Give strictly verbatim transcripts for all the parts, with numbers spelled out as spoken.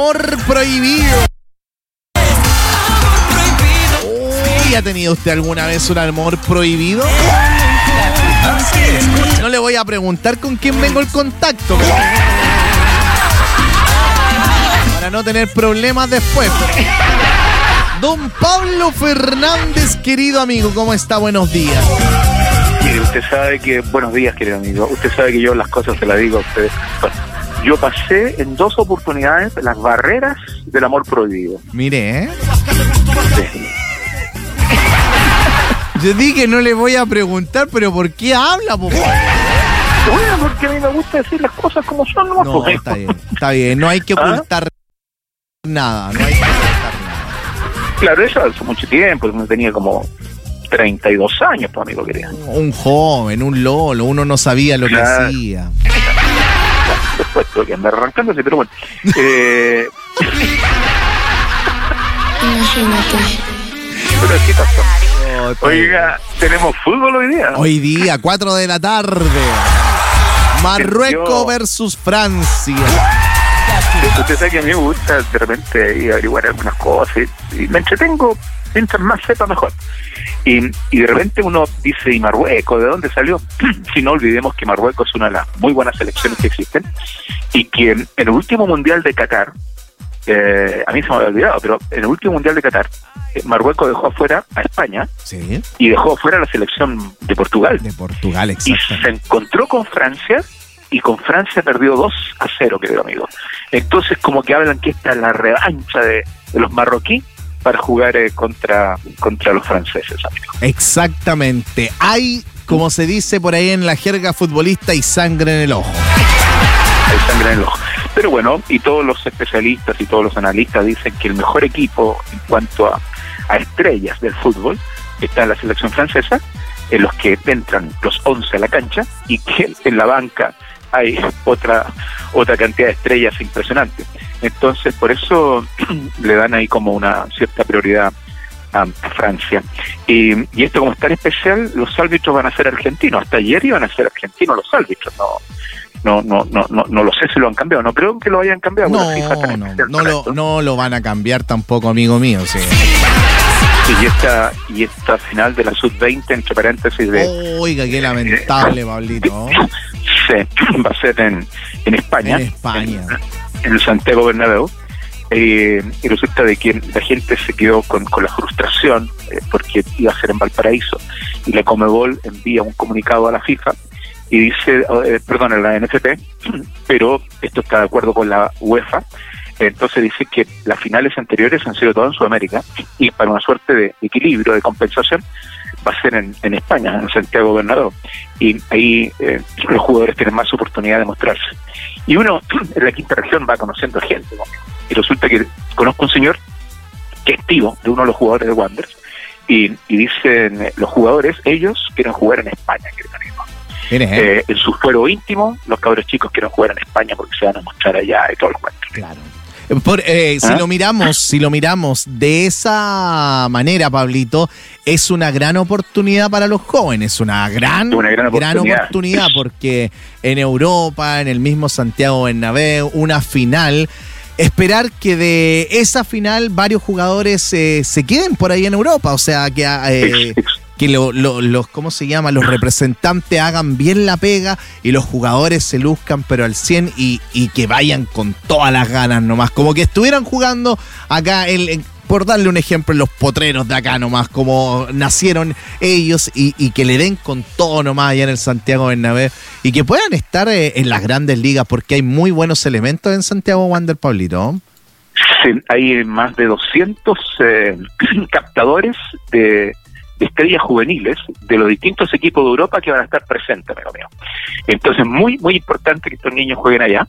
Amor prohibido. Uy, ¿ha tenido usted alguna vez un amor prohibido? No le voy a preguntar con quién vengo el contacto, pero... para no tener problemas después. Don Pablo Fernández, querido amigo, ¿cómo está? Buenos días. Mire, usted sabe que... Buenos días, querido amigo. Usted sabe que yo las cosas se las digo a ustedes. Bueno, yo pasé en dos oportunidades las barreras del amor prohibido. Mire, ¿eh? Sí. Yo dije, no le voy a preguntar, pero ¿por qué habla, po? Bueno, porque a mí me gusta decir las cosas como son, ¿no? No, está bien, está bien. No hay que ocultar ¿Ah? nada, no hay que ocultar nada. Claro, eso hace mucho tiempo, uno tenía como treinta y dos años, pues, amigo querido. Un joven, un lolo, uno no sabía lo claro. que hacía. Después tuve que andar arrancándose, pero bueno. Eh... Imagínate. Pero ¿qué pasó? Oiga, tenemos fútbol hoy día. Hoy día, cuatro de la tarde. Marruecos yo... versus Francia. Usted sabe que a mí me gusta de repente ir a averiguar algunas cosas y, y me entretengo, mientras más sepa mejor. Y, y de repente uno dice, ¿y Marruecos? ¿De dónde salió? Si no olvidemos que Marruecos es una de las muy buenas selecciones que existen y que en el último Mundial de Qatar, eh, a mí se me había olvidado, pero en el último Mundial de Qatar, eh, Marruecos dejó afuera a España. ¿Sí? Y dejó afuera a la selección de Portugal. De Portugal, exacto. Y se encontró con Francia y con Francia perdió dos a cero, querido amigo. Entonces como que hablan que esta es la revancha de, de los marroquíes para jugar eh, contra, contra los franceses, amigo. Exactamente. Hay, como se dice por ahí en la jerga futbolista, y sangre en el ojo. Hay sangre en el ojo. Pero bueno, y todos los especialistas y todos los analistas dicen que el mejor equipo en cuanto a, a estrellas del fútbol está en la selección francesa, en los que entran los once a la cancha y que en la banca hay otra otra cantidad de estrellas impresionante. Entonces, por eso le dan ahí como una cierta prioridad a, a Francia. Y, y esto, como es tan especial, los árbitros van a ser argentinos. Hasta ayer iban a ser argentinos los árbitros. No no no no no no lo sé si lo han cambiado. No creo que lo hayan cambiado. No, no, no, lo, no lo van a cambiar tampoco, amigo mío. Sí. Y esta y esta final de la sub veinte, entre paréntesis de... Oiga, qué lamentable, Pablito. Sí, va a ser en, en España. En España. En, en el Santiago Bernabéu. Eh, y resulta de que la gente se quedó con, con la frustración eh, porque iba a ser en Valparaíso. Y la Conmebol envía un comunicado a la FIFA y dice, eh, perdón, a la N F P, pero esto está de acuerdo con la UEFA. Entonces dice que las finales anteriores han sido todas en Sudamérica y para una suerte de equilibrio, de compensación, va a ser en, en España, en Santiago Bernabéu. Y ahí eh, los jugadores tienen más oportunidad de mostrarse. Y uno en la quinta región va conociendo gente, ¿no? Y resulta que conozco un señor que es tío de uno de los jugadores de Wanderers y, y dicen los jugadores, ellos quieren jugar en España, querido amigo. Eh, en su fuero íntimo, los cabros chicos quieren jugar en España porque se van a mostrar allá y todos los cuentos. Claro. Por, eh, si ¿Ah? lo miramos, si lo miramos de esa manera, Pablito, es una gran oportunidad para los jóvenes, una gran, una gran, gran oportunidad. oportunidad, porque en Europa, en el mismo Santiago Bernabéu, una final, esperar que de esa final varios jugadores eh, se queden por ahí en Europa, o sea, que eh, que lo, lo, los, ¿cómo se llama? Los representantes hagan bien la pega y los jugadores se luzcan pero al cien y, y que vayan con todas las ganas nomás, como que estuvieran jugando acá, el, el, por darle un ejemplo, en los potreros de acá nomás, como nacieron ellos y, y que le den con todo nomás allá en el Santiago Bernabéu y que puedan estar eh, en las grandes ligas porque hay muy buenos elementos en Santiago Wander, Pablito. Sí, hay más de doscientos eh, captadores de... de estrellas juveniles de los distintos equipos de Europa que van a estar presentes, amigo mío. Entonces, muy, muy importante que estos niños jueguen allá.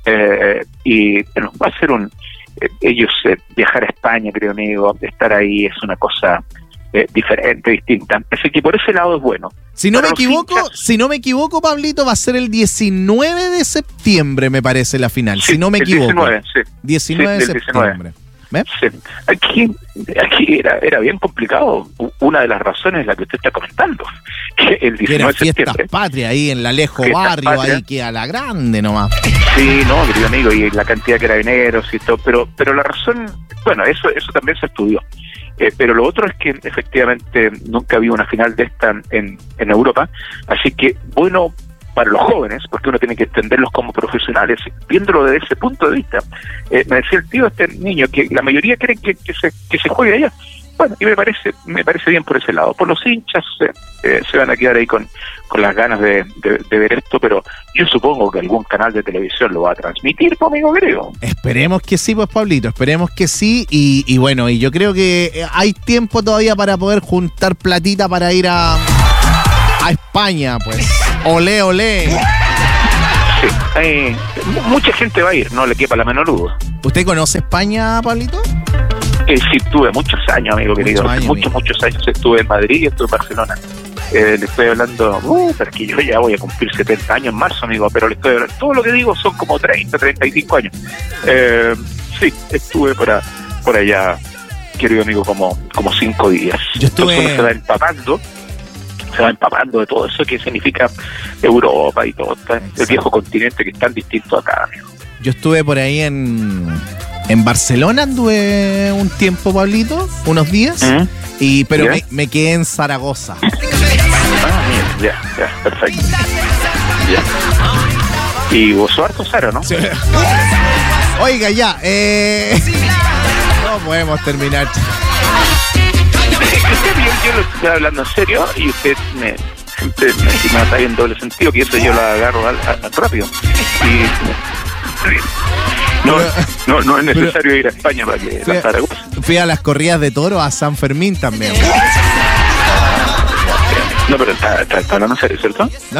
Eh, y nos va a ser un... Eh, ellos eh, viajar a España, querido amigo, estar ahí es una cosa eh, diferente, distinta. Así que por ese lado es bueno. Si no Para me equivoco, hinchas, si no me equivoco, Pablito, va a ser el diecinueve de septiembre, me parece, la final. Sí, si no me el equivoco. diecinueve, sí. diecinueve Sí, de del diecinueve. septiembre. ¿Eh? Sí. Aquí, aquí era, era bien complicado. Una de las razones es la que usted está comentando, que el diecinueve de fiestas septiembre. patrias ahí en la Alejo Fiestas Barrio, patrias. ahí que a la grande nomás. Sí, no, querido amigo, y la cantidad de carabineros y todo, pero, pero la razón, bueno, eso, eso también se estudió. Eh, pero lo otro es que efectivamente nunca había una final de esta en, en Europa, así que bueno para los jóvenes, porque uno tiene que entenderlos como profesionales, viéndolo desde ese punto de vista. Eh, me decía el tío, este niño, que la mayoría creen que, que se que se juegue allá. Bueno, y me parece me parece bien por ese lado. Por los hinchas eh, eh, se van a quedar ahí con, con las ganas de, de, de ver esto, pero yo supongo que algún canal de televisión lo va a transmitir, pues, amigo, creo. Esperemos que sí, pues, Pablito, esperemos que sí. Y, y bueno, y yo creo que hay tiempo todavía para poder juntar platita para ir a, a España, pues. Olé, olé. Sí, hay, mucha gente va a ir, no le quepa la menor duda. ¿Usted conoce España, Pablito? Eh, sí, estuve muchos años, amigo Muchos querido. años, muchos, amigo. muchos años estuve en Madrid y estuve en Barcelona. Eh, le estoy hablando, uh, porque yo ya voy a cumplir setenta años en marzo, amigo, pero le estoy hablando, todo lo que digo son como treinta, treinta y cinco años. Eh, sí, estuve por, a, por allá, querido amigo, como, como cinco días. Yo estuve- Entonces uno se va empapando, se va empapando de todo eso que significa Europa y todo, el Exacto. viejo continente que es tan distinto acá, amigo. Yo estuve por ahí en, en Barcelona, anduve un tiempo, Pablito, unos días, ¿Mm? y pero ¿Ya? me, me quedé en Zaragoza. Ah, bien, ya, ya, perfecto. Ya. Y gozó harto Sara, ¿no? Oiga, ya, eh... no podemos terminar. Usted, yo, yo lo estoy hablando en serio y usted me siempre me, me mata en doble sentido, que eso yo lo agarro al, al- rápido. Y no, no, no es necesario ir a España para que la Zaragoza. Fui a las corridas de toro a San Fermín también. No, pero está, está, está hablando en serio, ¿cierto? No.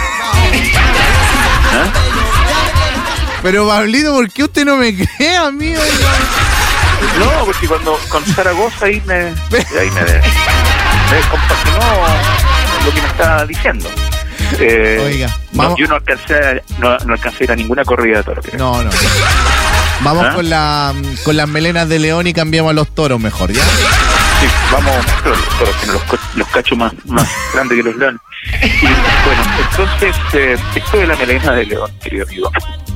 ¿Ah? Pero, Pablito, ¿por qué usted no me cree, amigo? No, porque cuando con Zaragoza ahí me, ahí me, me descompaginó lo que me estaba diciendo. Eh, Oiga, no, vamos. yo no alcancé, a, no, no alcancé a ir a ninguna corrida de toro. creo. No, no. Vamos ¿Ah? con la con las melenas de león y cambiamos a los toros mejor, ¿ya? Sí, vamos, pero los toros tienen los, co- los cachos más, más grandes que los leones. Y bueno, entonces, eh, esto de la melena de león, querido amigo,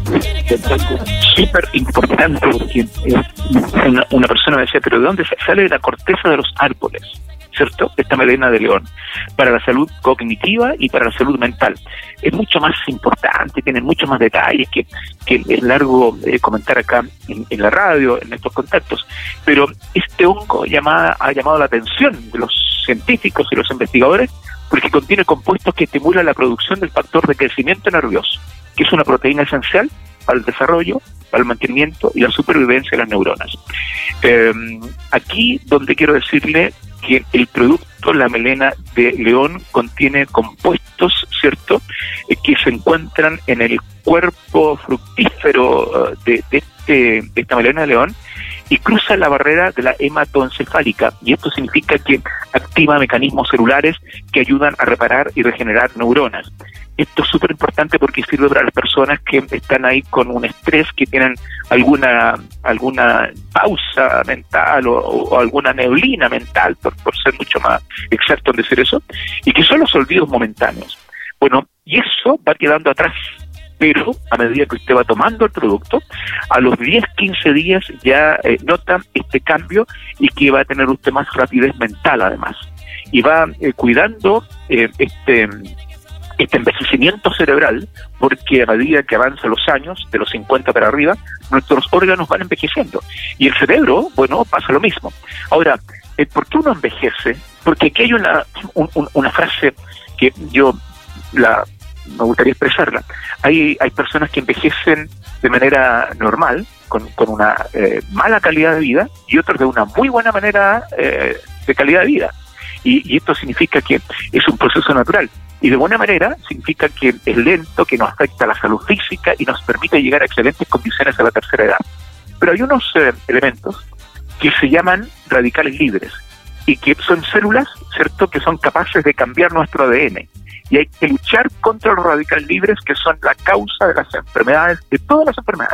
es algo súper importante porque eh, una, una persona me decía, pero ¿de dónde sale de la corteza de los árboles? ¿Cierto? Esta melena de león, para la salud cognitiva y para la salud mental. Es mucho más importante, tiene muchos más detalles que, que es largo eh, comentar acá en, en la radio, en estos contactos. Pero este hongo llama, ha llamado la atención de los científicos y los investigadores porque contiene compuestos que estimulan la producción del factor de crecimiento nervioso, que es una proteína esencial para el desarrollo, para el mantenimiento y la supervivencia de las neuronas. Eh, aquí donde quiero decirle que el producto, la melena de león, contiene compuestos, ¿cierto?, eh, que se encuentran en el cuerpo fructífero uh, de, de, este, de esta melena de león y cruza la barrera de la hematoencefálica, y esto significa que activa mecanismos celulares que ayudan a reparar y regenerar neuronas. Esto es súper importante porque sirve para las personas que están ahí con un estrés, que tienen alguna alguna pausa mental o, o alguna neblina mental, por, por ser mucho más exacto en decir eso, y que son los olvidos momentáneos. Bueno, y eso va quedando atrás, pero a medida que usted va tomando el producto, a los diez, quince días ya eh, nota este cambio y que va a tener usted más rapidez mental además. Y va eh, cuidando eh, este... este envejecimiento cerebral, porque a medida que avanzan los años, de los cincuenta para arriba, nuestros órganos van envejeciendo. Y el cerebro, bueno, pasa lo mismo. Ahora, eh, ¿por qué uno envejece? Porque aquí hay una, un, un, una frase que yo la me gustaría expresarla. Hay, hay personas que envejecen de manera normal, con, con una eh, mala calidad de vida, y otros de una muy buena manera eh, de calidad de vida. Y, y esto significa que es un proceso natural. Y de buena manera significa que es lento, que nos afecta a la salud física y nos permite llegar a excelentes condiciones a la tercera edad. Pero hay unos eh, elementos que se llaman radicales libres y que son células, ¿cierto?, que son capaces de cambiar nuestro A D N. Y hay que luchar contra los radicales libres, que son la causa de las enfermedades, de todas las enfermedades.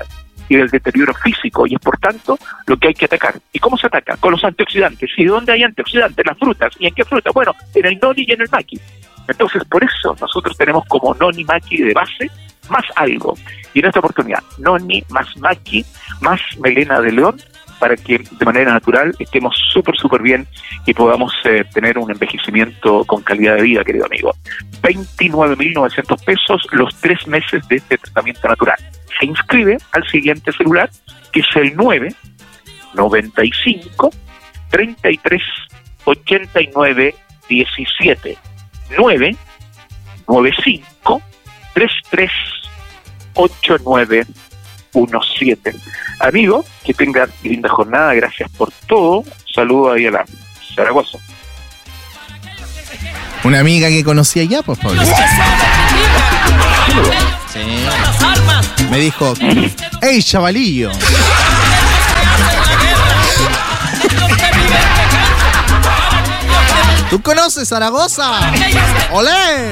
y del deterioro físico, y es por tanto lo que hay que atacar. ¿Y cómo se ataca? Con los antioxidantes. ¿Y dónde hay antioxidantes? Las frutas. ¿Y en qué fruta? Bueno, en el noni y en el maqui. Entonces, por eso nosotros tenemos como noni maqui de base más algo. Y en esta oportunidad, noni más maqui más melena de león, para que de manera natural estemos súper, súper bien y podamos eh, tener un envejecimiento con calidad de vida, querido amigo. veintinueve mil novecientos pesos los tres meses de este tratamiento natural. Se inscribe al siguiente celular, que es el nueve noventa y cinco treinta y tres ochenta y nueve diecisiete. nueve noventa y cinco treinta y tres ochenta y nueve diecisiete. Amigo, que tenga linda jornada, gracias por todo. Saludos ahí a la Zaragoza. Una amiga que conocí allá, pues, Pablo. Sí. Me dijo, ¡hey, chavalillo! ¿Tú conoces Zaragoza? ¡Olé!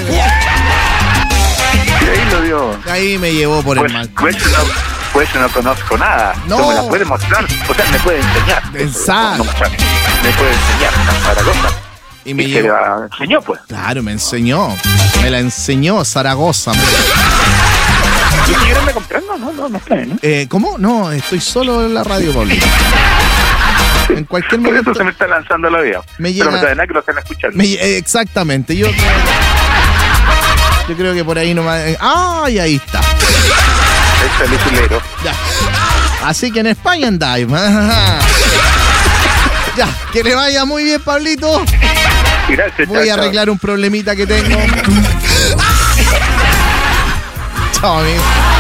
Y ahí lo dio. Ahí me llevó por pues, el mal. Pues no, pues no conozco nada. No. ¿Tú me la puedes mostrar? O sea, me puede enseñar. Exacto. No, no, me puede enseñar a Zaragoza. Y me y llevó. se la enseñó, pues. Claro, me enseñó. Me la enseñó Zaragoza. ¿Y si me comprando? No, no, no está bien, ¿no? Eh, ¿Cómo? No, estoy solo en la radio, Pablo. En cualquier Por momento. eso se me está lanzando la vida. Me Pero llega- no sabe nada que lo están escuchando. Me- eh, exactamente. Yo, yo creo que por ahí nomás. eh, ¡Ay! Ahí está. Es el usulero. Ya. Así que en España andáis. Ya, que le vaya muy bien, Pablito. Gracias, Voy a chao, chao. arreglar un problemita que tengo. Chao, amigo.